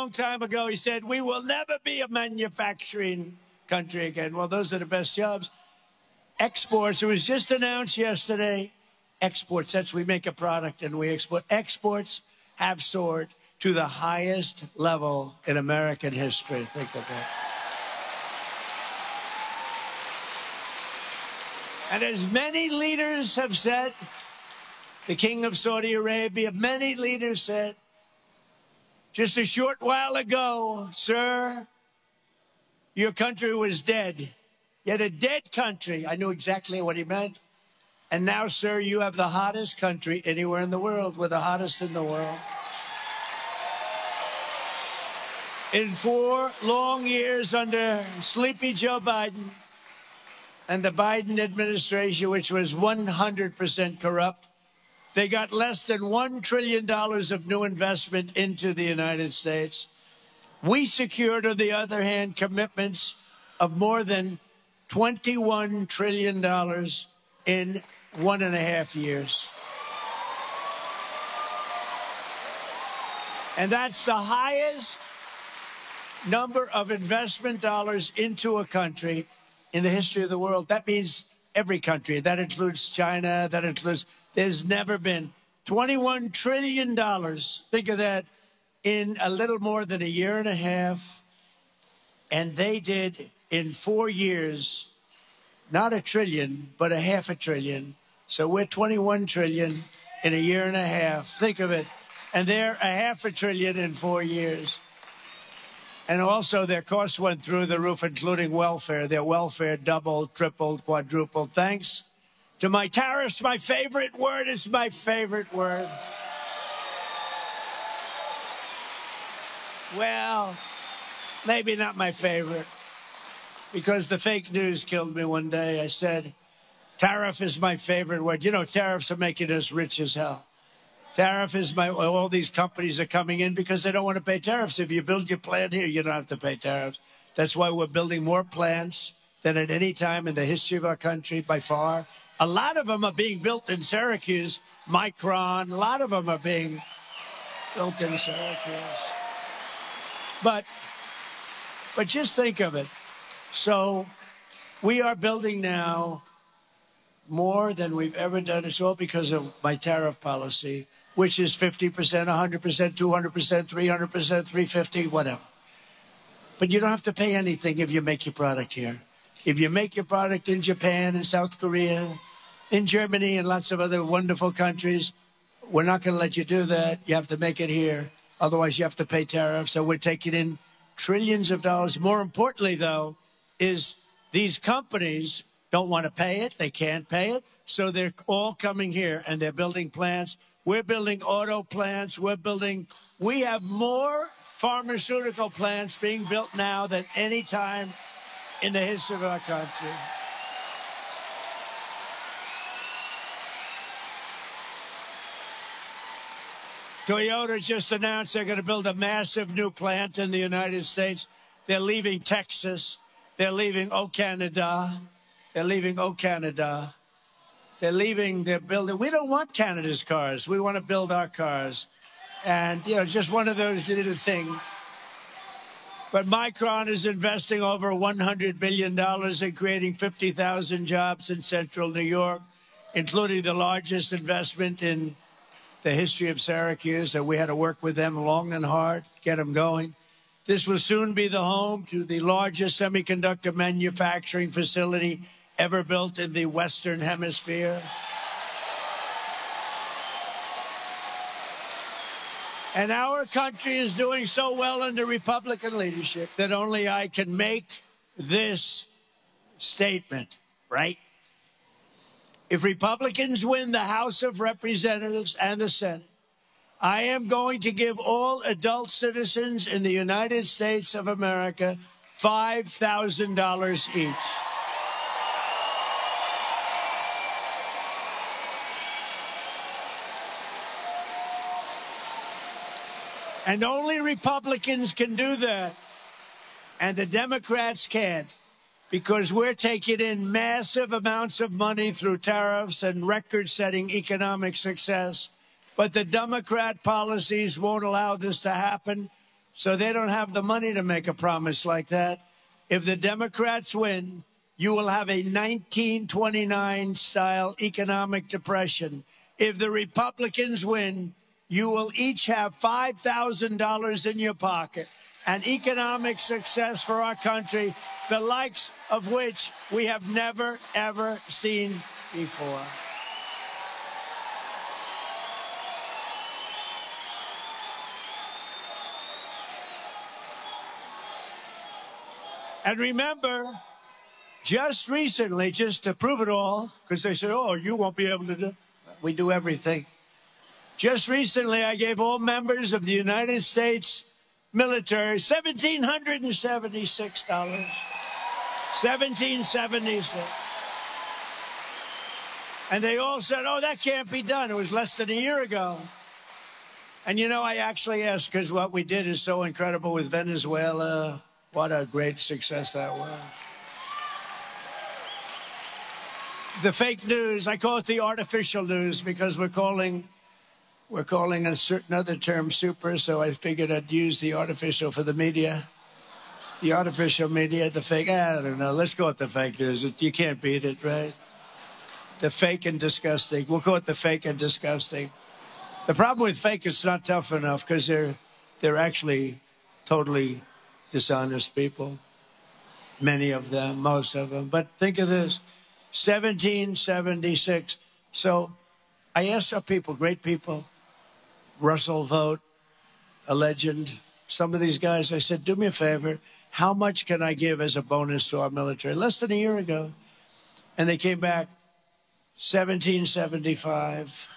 long time ago, he said, we will never be a manufacturing country again. Well, those are the best jobs. Exports, it was just announced yesterday. Exports, that's we make a product and we export. Exports have soared to the highest level in American history. Think of that. And as many leaders have said, the king of Saudi Arabia, many leaders said, just a short while ago, sir, your country was dead. Yet a dead country. I knew exactly what he meant. And now, sir, you have the hottest country anywhere in the world. We're the hottest in the world. In 4 long years under sleepy Joe Biden and the Biden administration, which was 100% corrupt, they got less than $1 trillion of new investment into the United States. We secured, on the other hand, commitments of more than $21 trillion in 1.5 years. And that's the highest number of investment dollars into a country in the history of the world. That means every country. That includes China. That includes, there's never been $21 trillion. Think of that, in a little more than a year and a half. And they did in 4 years, not $1 trillion, but $0.5 trillion. So we're $21 trillion in a year and a half. Think of it. And they're $0.5 trillion in 4 years. And also their costs went through the roof, including welfare. Their welfare doubled, tripled, quadrupled. Thanks to my tariffs, my favorite word is my favorite word. Well, maybe not my favorite, because the fake news killed me one day. I said, tariff is my favorite word. You know, tariffs are making us rich as hell. Tariff is all these companies are coming in because they don't want to pay tariffs. If you build your plant here, you don't have to pay tariffs. That's why we're building more plants than at any time in the history of our country by far. A lot of them are being built in Syracuse, Micron. A lot of them are being built in Syracuse. But just think of it. So we are building now more than we've ever done. It's all because of my tariff policy, which is 50%, 100%, 200%, 300%, 350, whatever. But you don't have to pay anything if you make your product here. If you make your product in Japan, in South Korea, in Germany, and lots of other wonderful countries, we're not going to let you do that. You have to make it here. Otherwise, you have to pay tariffs. So we're taking in trillions of dollars. More importantly, though, is these companies don't want to pay it. They can't pay it. So they're all coming here and they're building plants. We're building auto plants. We have more pharmaceutical plants being built now than any time in the history of our country. Toyota just announced they're going to build a massive new plant in the United States. They're leaving Texas. They're leaving Canada. They're building. We don't want Canada's cars. We want to build our cars. And, just one of those little things. But Micron is investing over $100 billion in creating 50,000 jobs in central New York, including the largest investment in the history of Syracuse. And we had to work with them long and hard, get them going. This will soon be the home to the largest semiconductor manufacturing facility ever built in the Western Hemisphere. And our country is doing so well under Republican leadership that only I can make this statement, right? If Republicans win the House of Representatives and the Senate, I am going to give all adult citizens in the United States of America $5,000 each. And only Republicans can do that. And the Democrats can't, because we're taking in massive amounts of money through tariffs and record-setting economic success. But the Democrat policies won't allow this to happen. So they don't have the money to make a promise like that. If the Democrats win, you will have a 1929-style economic depression. If the Republicans win, you will each have $5,000 in your pocket. An economic success for our country, the likes of which we have never, ever seen before. And remember, just recently, just to prove it all, because they said, oh, you won't be able to do it. We do everything. Just recently, I gave all members of the United States military $1,776. $1,776. And they all said, oh, that can't be done. It was less than a year ago. And, you know, I actually asked, because what we did is so incredible with Venezuela. What a great success that was. The fake news, I call it the artificial news because we're calling a certain other term super, so I figured I'd use the artificial for the media. The artificial media, the fake, I don't know. Let's go with the fake news. You can't beat it, right? The fake and disgusting. We'll call it the fake and disgusting. The problem with fake, it's not tough enough because they're actually totally dishonest people. Many of them, most of them. But think of this, 1776. So I asked some people, great people, Russell Vogt, a legend, some of these guys, I said, do me a favor, how much can I give as a bonus to our military? Less than a year ago. And they came back, 1775,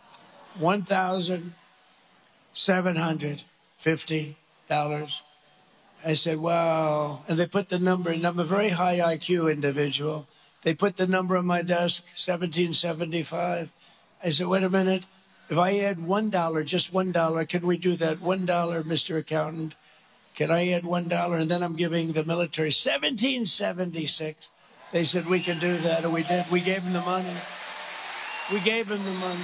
$1,750. I said, wow. And they put the number, and I'm a very high IQ individual. They put the number on my desk, 1775. I said, wait a minute. If I add $1, just $1, can we do that? $1, Mr. Accountant. Can I add $1? And then I'm giving the military 1776. They said, we can do that. And we did. We gave them the money. We gave them the money.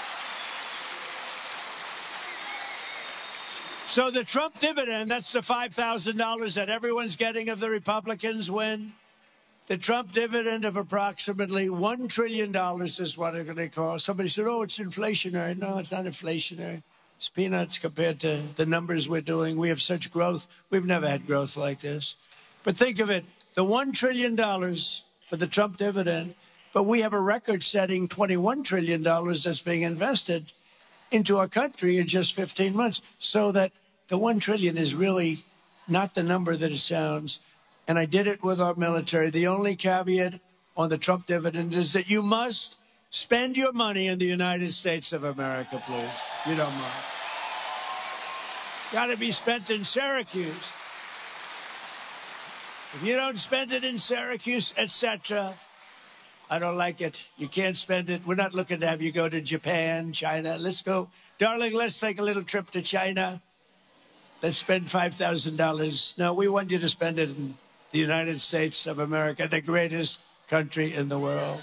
So the Trump dividend, that's the $5,000 that everyone's getting if the Republicans win. The Trump dividend of approximately $1 trillion is what it's going to cost. Somebody said, oh, it's inflationary. No, it's not inflationary. It's peanuts compared to the numbers we're doing. We have such growth. We've never had growth like this. But think of it, the $1 trillion for the Trump dividend, but we have a record-setting $21 trillion that's being invested into our country in just 15 months. So that the $1 trillion is really not the number that it sounds. And I did it with our military. The only caveat on the Trump dividend is that you must spend your money in the United States of America, please. You don't mind. Got to be spent in Syracuse. If you don't spend it in Syracuse, etc., I don't like it. You can't spend it. We're not looking to have you go to Japan, China. Let's go. Darling, let's take a little trip to China. Let's spend $5,000. No, we want you to spend it in the United States of America, the greatest country in the world.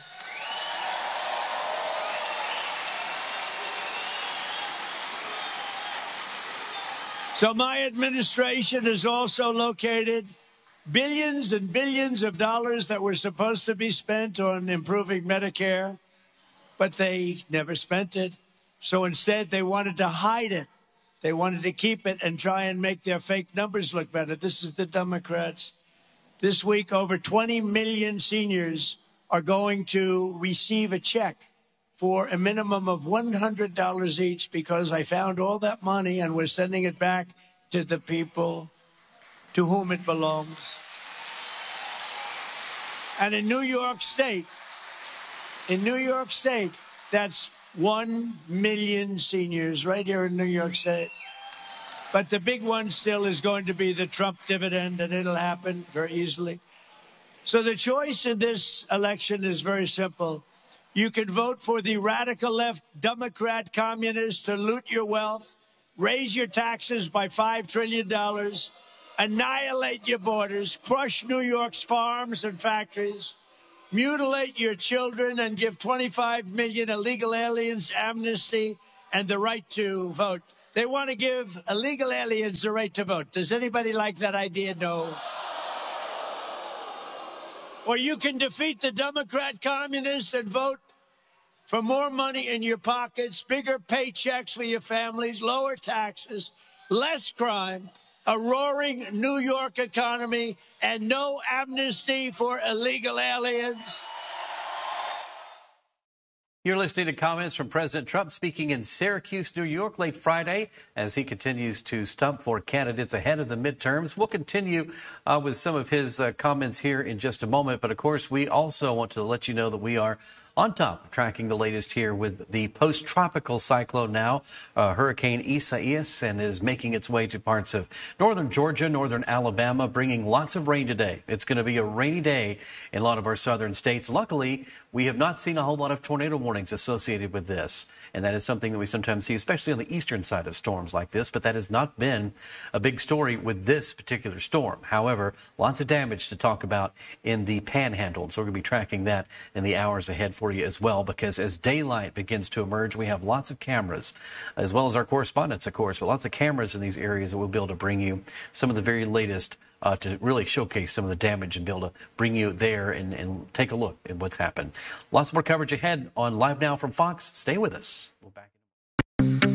So my administration has also located billions and billions of dollars that were supposed to be spent on improving Medicare, but they never spent it. So instead, they wanted to hide it. They wanted to keep it and try and make their fake numbers look better. This is the Democrats. This week, over 20 million seniors are going to receive a check for a minimum of $100 each because I found all that money and we're sending it back to the people to whom it belongs. And in New York State, that's 1 million seniors right here in New York State. But the big one still is going to be the Trump dividend, and it'll happen very easily. So the choice in this election is very simple. You can vote for the radical left Democrat communists to loot your wealth, raise your taxes by $5 trillion, annihilate your borders, crush New York's farms and factories, mutilate your children, and give 25 million illegal aliens amnesty and the right to vote. They want to give illegal aliens the right to vote. Does anybody like that idea? No. Or you can defeat the Democrat communists and vote for more money in your pockets, bigger paychecks for your families, lower taxes, less crime, a roaring New York economy, and no amnesty for illegal aliens. You're listening to comments from President Trump speaking in Syracuse, New York, late Friday as he continues to stump for candidates ahead of the midterms. We'll continue with some of his comments here in just a moment. But, of course, we also want to let you know that we are on top of tracking the latest here with the post-tropical cyclone now, Hurricane Isaias, and is making its way to parts of northern Georgia, northern Alabama, bringing lots of rain today. It's going to be a rainy day in a lot of our southern states. Luckily, we have not seen a whole lot of tornado warnings associated with this, and that is something that we sometimes see, especially on the eastern side of storms like this, but that has not been a big story with this particular storm. However, lots of damage to talk about in the Panhandle, so we're going to be tracking that in the hours ahead for you as well, because as daylight begins to emerge, we have lots of cameras, as well as our correspondents, of course, but lots of cameras in these areas that we'll be able to bring you some of the very latest to really showcase some of the damage and be able to bring you there and take a look at what's happened. Lots more coverage ahead on Live Now from Fox. Stay with us. We'll back